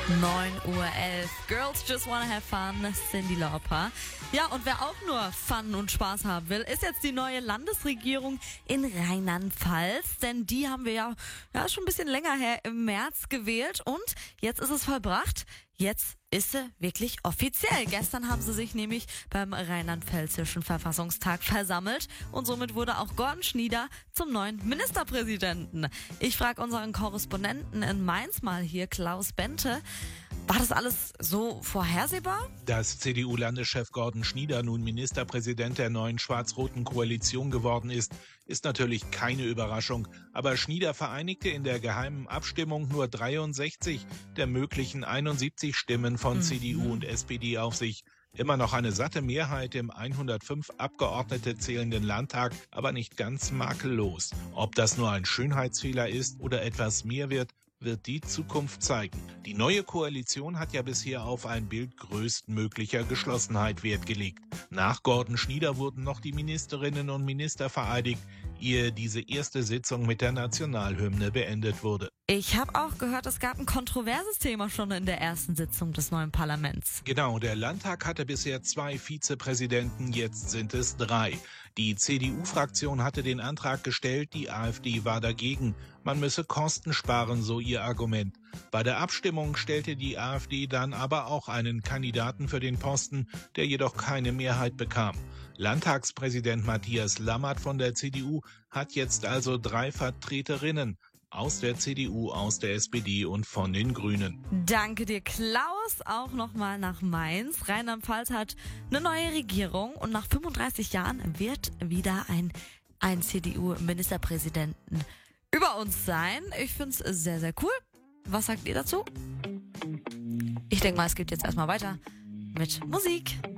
9:11 Uhr. Girls Just Wanna Have Fun, Cyndi Lauper. Ja, und wer auch nur Fun und Spaß haben will, ist jetzt die neue Landesregierung in Rheinland-Pfalz. Denn die haben wir ja schon ein bisschen länger her im März gewählt. Und jetzt ist es vollbracht. Jetzt ist sie wirklich offiziell. Gestern haben sie sich nämlich beim Rheinland-Pfälzischen Verfassungstag versammelt und somit wurde auch Gordon Schnieder zum neuen Ministerpräsidenten. Ich frage unseren Korrespondenten in Mainz mal hier, Klaus Bente, war das alles so vorhersehbar? Dass CDU-Landeschef Gordon Schnieder nun Ministerpräsident der neuen schwarz-roten Koalition geworden ist, ist natürlich keine Überraschung. Aber Schnieder vereinigte in der geheimen Abstimmung nur 63 der möglichen 71 Stimmen von CDU und SPD auf sich. Immer noch eine satte Mehrheit im 105 Abgeordnete zählenden Landtag, aber nicht ganz makellos. Ob das nur ein Schönheitsfehler ist oder etwas mehr wird die Zukunft zeigen. Die neue Koalition hat ja bisher auf ein Bild größtmöglicher Geschlossenheit Wert gelegt. Nach Gordon Schnieder wurden noch die Ministerinnen und Minister vereidigt, ehe diese erste Sitzung mit der Nationalhymne beendet wurde. Ich habe auch gehört, es gab ein kontroverses Thema schon in der ersten Sitzung des neuen Parlaments. Genau, der Landtag hatte bisher 2 Vizepräsidenten, jetzt sind es 3. Die CDU-Fraktion hatte den Antrag gestellt, die AfD war dagegen. Man müsse Kosten sparen, so ihr Argument. Bei der Abstimmung stellte die AfD dann aber auch einen Kandidaten für den Posten, der jedoch keine Mehrheit bekam. Landtagspräsident Matthias Lammert von der CDU hat jetzt also 3 Vertreterinnen. Aus der CDU, aus der SPD und von den Grünen. Danke dir, Klaus. Auch nochmal nach Mainz. Rheinland-Pfalz hat eine neue Regierung und nach 35 Jahren wird wieder ein CDU-Ministerpräsidenten über uns sein. Ich find's sehr, sehr cool. Was sagt ihr dazu? Ich denke mal, es geht jetzt erstmal weiter mit Musik.